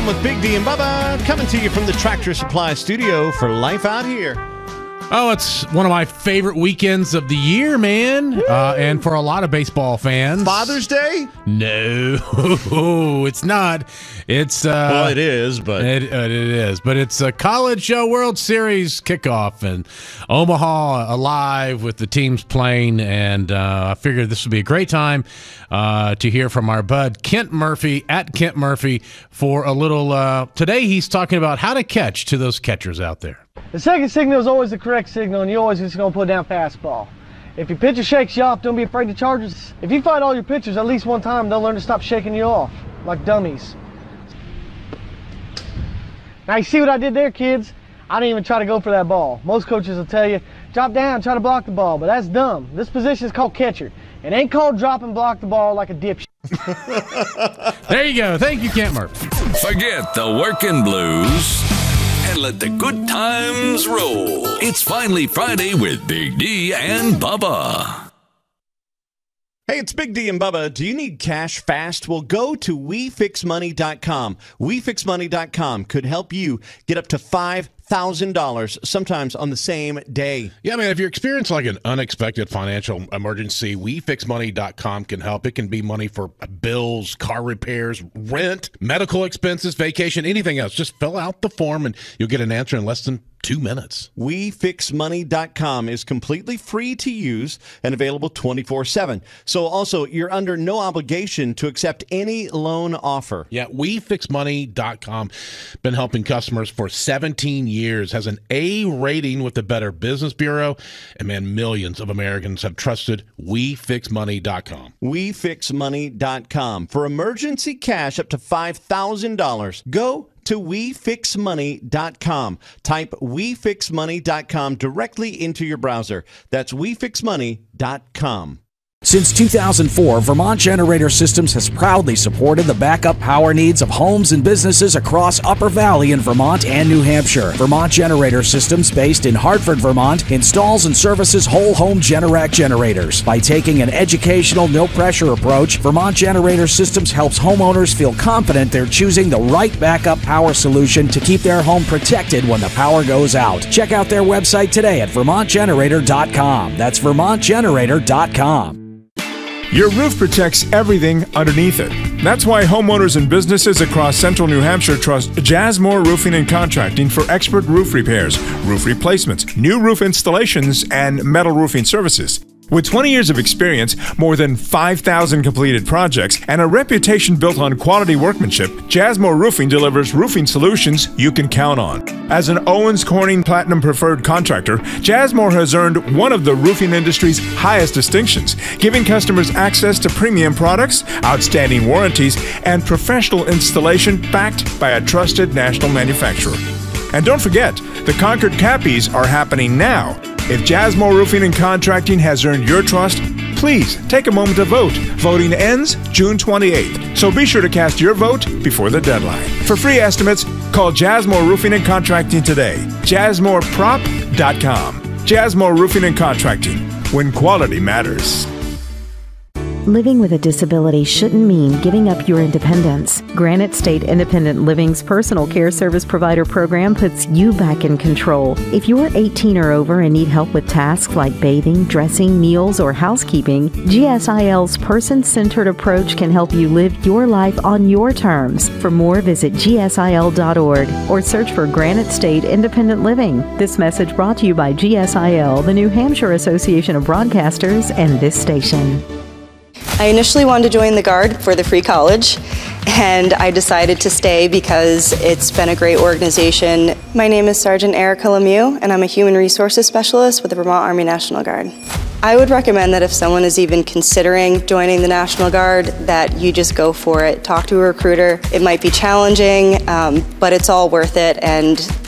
with Big D and Bubba, coming to you from the Tractor Supply studio for Life Out Here. Oh, it's one of my favorite weekends of the year, man. And for a lot of baseball fans. Father's Day? No, it's not. It's well, it is, but it is. But it's a College World Series kickoff, and Omaha alive with the teams playing. And I figured this would be a great time to hear from our bud Kent Murphy at Kent Murphy for a little. Today, he's talking about how to catch to those catchers out there. The second signal is always the correct signal, and you're always just going to put down fastball. If your pitcher shakes you off, don't be afraid to charge us. If you fight all your pitchers at least one time, they'll learn to stop shaking you off, like dummies. Now you see what I did there, kids? I didn't even try to go for that ball. Most coaches will tell you, drop down, try to block the ball, but that's dumb. This position is called catcher. It ain't called drop and block the ball like a dipshit. There you go. Thank you, Kent Murphy. Forget the working blues and let the good times roll. It's finally Friday with Big D and Bubba. hey, it's Big D and Bubba. Do you need cash fast? Well, go to WeFixMoney.com. WeFixMoney.com could help you get up to $5,000 sometimes on the same day. Yeah, man, if you're experiencing like an unexpected financial emergency, WeFixMoney.com can help. It can be money for bills, car repairs, rent, medical expenses, vacation, anything else. Just fill out the form and you'll get an answer in less than 2 minutes. WeFixMoney.com is completely free to use and available 24/7. So also, you're under no obligation to accept any loan offer. Yeah, WeFixMoney.com been helping customers for 17 years, has an A rating with the Better Business Bureau, and man, millions of Americans have trusted WeFixMoney.com. WeFixMoney.com. For emergency cash up to $5,000, go to WeFixMoney.com. Type WeFixMoney.com directly into your browser. That's WeFixMoney.com. Since 2004, Vermont Generator Systems has proudly supported the backup power needs of homes and businesses across Upper Valley in Vermont and New Hampshire. Vermont Generator Systems, based in Hartford, Vermont, installs and services whole home Generac generators. By taking an educational, no-pressure approach, Vermont Generator Systems helps homeowners feel confident they're choosing the right backup power solution to keep their home protected when the power goes out. Check out their website today at VermontGenerator.com. That's VermontGenerator.com. Your roof protects everything underneath it. That's why homeowners and businesses across central New Hampshire trust Jasmore Roofing and Contracting for expert roof repairs, roof replacements, new roof installations, and metal roofing services. With 20 years of experience, more than 5,000 completed projects, and a reputation built on quality workmanship, Jasmore Roofing delivers roofing solutions you can count on. As an Owens Corning Platinum Preferred Contractor, Jasmore has earned one of the roofing industry's highest distinctions, giving customers access to premium products, outstanding warranties, and professional installation backed by a trusted national manufacturer. And don't forget, the Concord Cappies are happening now. If Jasmore Roofing and Contracting has earned your trust, please take a moment to vote. Voting ends June 28th, so be sure to cast your vote before the deadline. For free estimates, call Jasmore Roofing and Contracting today. JasmoreProp.com. Jasmore Roofing and Contracting, when quality matters. Living with a disability shouldn't mean giving up your independence. Granite State Independent Living's personal care service provider program puts you back in control. If you're 18 or over and need help with tasks like bathing, dressing, meals, or housekeeping, GSIL's person-centered approach can help you live your life on your terms. For more, visit gsil.org or search for Granite State Independent Living. This message brought to you by GSIL, the New Hampshire Association of Broadcasters, and this station. I initially wanted to join the Guard for the free college, and I decided to stay because it's been a great organization. My name is Sergeant Erica Lemieux, and I'm a Human Resources Specialist with the Vermont Army National Guard. I would recommend that if someone is even considering joining the National Guard, that you just go for it. Talk to a recruiter. It might be challenging, but it's all worth it, and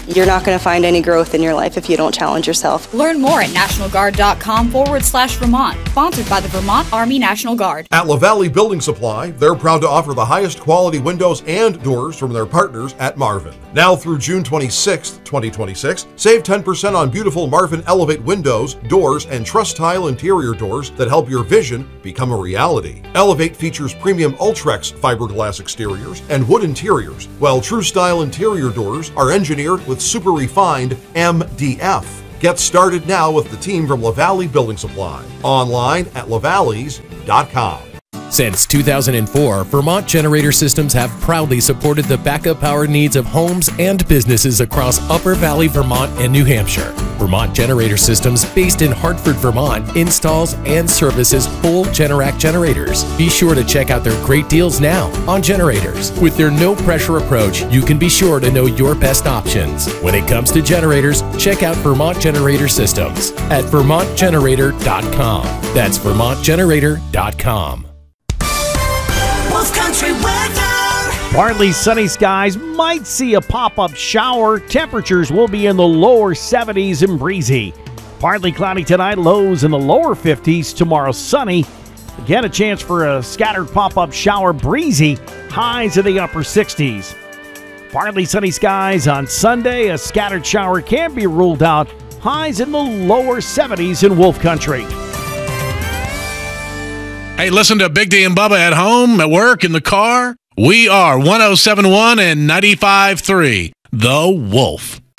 you're not going to find any growth in your life if you don't challenge yourself. Learn more at nationalguard.com/Vermont. Sponsored by the Vermont Army National Guard. At LaValley Building Supply, they're proud to offer the highest quality windows and doors from their partners at Marvin. Now through June 26, 2026, save 10% on beautiful Marvin Elevate windows, doors, and truss tile interior doors that help your vision become a reality. Elevate features premium Ultrex fiberglass exteriors and wood interiors, while True Style interior doors are engineered with super refined MDF. Get started now with the team from LaValley Building Supply. Online at lavalleys.com. Since 2004, Vermont Generator Systems have proudly supported the backup power needs of homes and businesses across Upper Valley, Vermont, and New Hampshire. Vermont Generator Systems, based in Hartford, Vermont, installs and services full Generac generators. Be sure to check out their great deals now on generators. With their no-pressure approach, you can be sure to know your best options. When it comes to generators, check out Vermont Generator Systems at vermontgenerator.com. That's vermontgenerator.com. Wolf Country weather. Partly sunny skies, might see a pop-up shower. Temperatures will be in the lower 70s and breezy. Partly cloudy tonight, lows in the lower 50s. Tomorrow sunny. Again, a chance for a scattered pop-up shower, breezy. Highs in the upper 60s. Partly sunny skies on Sunday. A scattered shower can be ruled out. Highs in the lower 70s in Wolf Country. Hey, listen to Big D and Bubba at home, at work, in the car. We are 107.1 and 95.3, The Wolf.